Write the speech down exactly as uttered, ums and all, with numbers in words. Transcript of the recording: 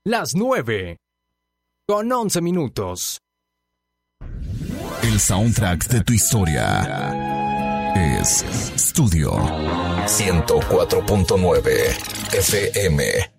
Las nueve con once minutos. El soundtrack de tu historia es Studio ciento cuatro punto nueve F M.